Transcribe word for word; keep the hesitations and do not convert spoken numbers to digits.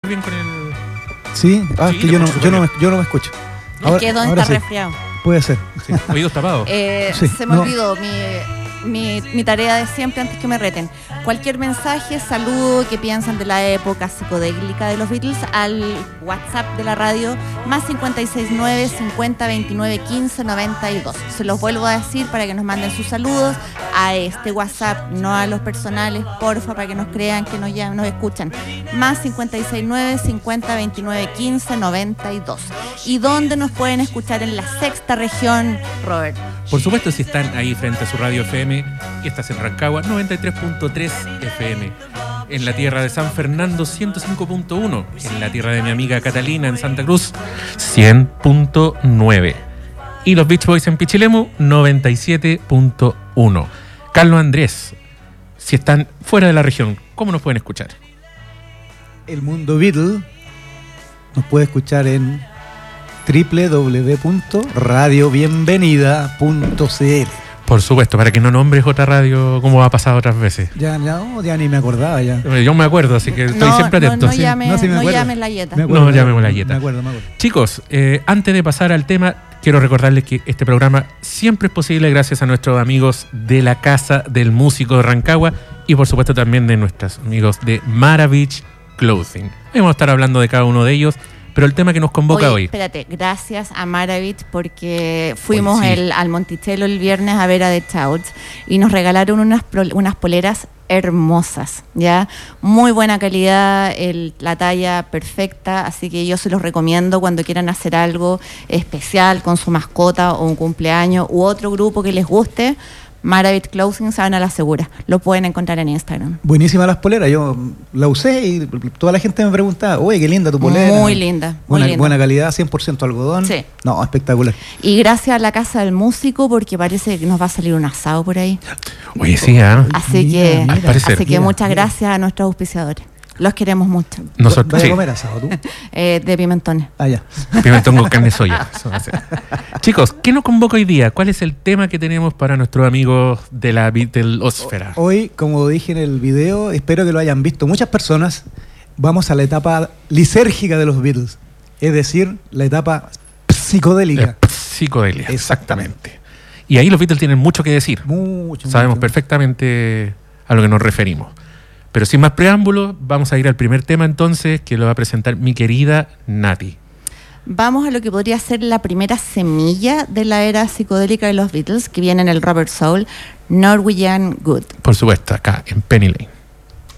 bien con el... Sí, ah, Sí, que te yo no, escucho yo, no bien. me, yo no me escucho. Es que Don está sí. resfriado. Puede ser. Sí, oídos tapados. Eh, Sí, se me no. olvidó mi, mi, mi tarea de siempre antes que me reten. Cualquier mensaje, saludo, que piensan de la época psicodélica de los Beatles al WhatsApp de la radio, más cincuenta y seis nueve, cincuenta, veintinueve, quince, noventa y dos. Se los vuelvo a decir para que nos manden sus saludos a este WhatsApp, no a los personales, porfa, para que nos crean que nos, llaman, nos escuchan. Más cincuenta y seis nueve, cincuenta, veintinueve, quince, noventa y dos. ¿Y dónde nos pueden escuchar en la sexta región, Robert? Por supuesto, si están ahí frente a su radio F M y estás en Rancagua, noventa y tres punto tres F M. En la tierra de San Fernando, ciento cinco punto uno. En la tierra de mi amiga Catalina, en Santa Cruz, cien punto nueve. Y los Beach Boys en Pichilemu, noventa y siete punto uno. Carlos Andrés, si están fuera de la región, ¿cómo nos pueden escuchar? El mundo Beatle nos puede escuchar en doble u doble u doble u punto radio bienvenida punto c l. Por supuesto, para que no nombres otra radio como ha pasado otras veces. Ya, ya, no, ya ni me acordaba ya. Yo me acuerdo, así que estoy No, siempre no, atento. no Sí. llame- No, sí me no acuerdo. llames la yeta. Me acuerdo, No me llamemos acuerdo, la yeta. Me acuerdo, me acuerdo. Chicos, eh, antes de pasar al tema, quiero recordarles que este programa siempre es posible gracias a nuestros amigos de la Casa del Músico de Rancagua y por supuesto también de nuestros amigos de Maravich Clothing. Hoy vamos a estar hablando de cada uno de ellos, pero el tema que nos convoca Oye, hoy... espérate, gracias a Maravich porque fuimos Oye, sí. el, al Monticello el viernes a ver a The Chouts y nos regalaron unas, pro- unas poleras hermosas, ¿ya? Muy buena calidad, el, la talla perfecta, así que yo se los recomiendo cuando quieran hacer algo especial con su mascota o un cumpleaños u otro grupo que les guste. Maravich Clothing, se van a la segura. Lo pueden encontrar en Instagram. Buenísimas las poleras, yo la usé y toda la gente me preguntaba, oye, qué linda tu polera. Muy linda, muy Buena, linda. buena calidad, cien por ciento algodón. Sí. No, espectacular. Y gracias a la Casa del Músico porque parece que nos va a salir un asado por ahí. Oye, sí, ¿ah? Así Mira, que, mira, al parecer. así que mira, muchas mira. gracias a nuestros auspiciadores. Los queremos mucho. Nosotros, ¿Vas a sí, comer asado tú? Eh, de pimentones. Ah, ya. pimentón con carne de soya. Eso va a ser. Chicos, ¿qué nos convoca hoy día? ¿Cuál es el tema que tenemos para nuestros amigos de la Beatlesfera? Hoy, como dije en el video, espero que lo hayan visto muchas personas, vamos a la etapa lisérgica de los Beatles. Es decir, la etapa psicodélica. Eh, Psicodelia, exactamente. Y ahí los Beatles tienen mucho que decir. Mucho, Sabemos mucho. perfectamente a lo que nos referimos. Pero sin más preámbulos, vamos a ir al primer tema entonces, que lo va a presentar mi querida Nati. Vamos a lo que podría ser la primera semilla de la era psicodélica de los Beatles, que viene en el Rubber Soul, Norwegian Wood. Por supuesto, acá en Penny Lane.